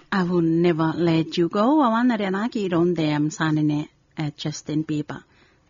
I will never let you go. Awan renaki ron dem sanine Justin Bieber.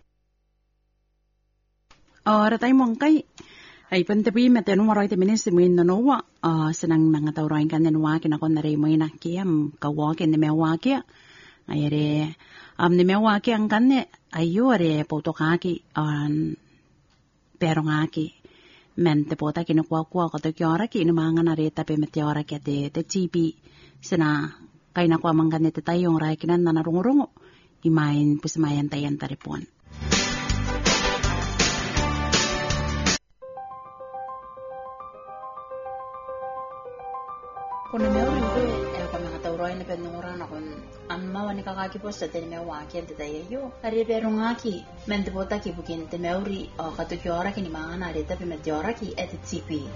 Ora tay mong kay ay pantabi meten waroy te minis mo inno no senang mga tawroin kan nenwa kinakon na mo inakiam kawaken ni mewaki ayere ni mewaki ang kanne ayore potokaki an perongaki mente pota kinakwa ko to kyora ki ni mga nareta pe meteora ke te TV sena kay nakwa mangkan te tayong ray kinan na narungrungo imain pusmayan tayan taripon. Kung meron ko kung mga tawroin na penunguran akong amma wani kakakipos sa tinimewaki ang titayayo. Ari pero nga ki, mentipota ki bukin timeuri o katukyora ki ni mga narita pimetyora ki etitsipi.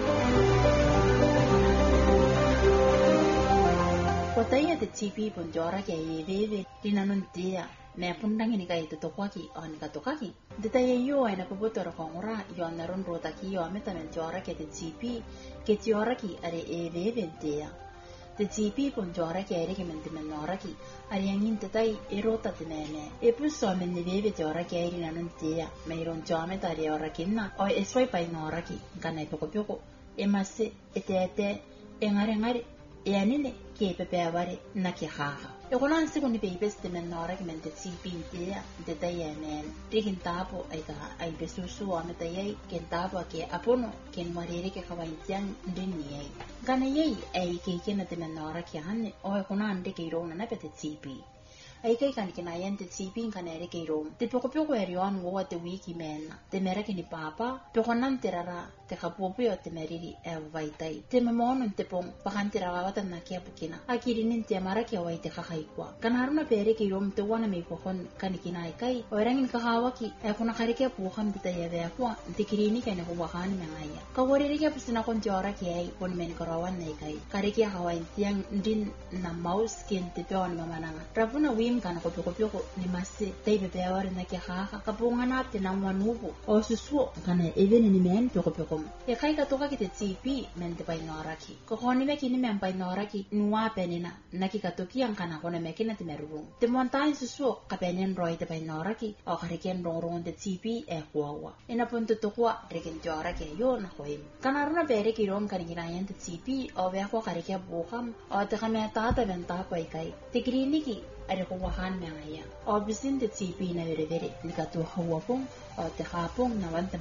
Kotay etitsipi puntyora ki ayeveve dinanuntia. May pundang ini kay tutokaki o nikatokaki. Ditayayo ay napuputor kong ura yon naron rotaki o metamentyora ki etitsipi. Ketiora ki are eveventia. The GP punjora ki are ki mentimenora ki are yang intatay erota tinene. Epuso men niveve tiora ki are nanuntia. Mayroon jome tari ora kinna o esway pa inora ki kanay poko emase ete engare eanine ki pepeavare nakihaha. Yokonan segundi pepes timenora ki mente GP intia detayenen. Rigin tapo ay besusu o metayay ken tapo ki apono ken mariri ki kawaintiang diniyay. Ganayay ay kiki na timenora ki han o yokonan de ki rona na pete GP. Ay kay kan kinayan te GP kanere ki rom. Te poko erion wo te wiki men. Te mera ki ni papa yokonan tirara te kapupi o te meriri vaitai. Te memonon te pong pakan tirawatan na kia pukina. Akirinin te mara ki away te kakaikwa. Kanharuna pere ki rom te wana may pokon kanikinay kay. O erangin kakawaki ay kuna karike pukam ditayave akwa. Te kirini kay nakuwakan mengaya. Kawariri kaya pusina kon tiora ki ay pon men karawan na ikay. Karike kawain tiyang din na mouse kin te peon mamananga. Rapuna wim kana kopyo ni masi tay bebeawar na ki kaka. Kapunga natin ang wanubo. O susuo kana even ni men kopyo. Ya kai ka toka kite TP men te painoraki. Ko koni me kini men painoraki nuwa penina nakikatoki ang kana kona me kina te merung. Te montain susu ka penen roy te painoraki o kariken rongrong te TP kwawa. Ina punto tokwa reken tiora ke yo na koim. Kana runa pere ki rom kariginayan te TP o be ko karike bukam o te kame tata benta ko kai. Te kliniki ada ko wahan me ngaya. O bisin te TP na vere ni ka to hawa pong o te hapong na wanta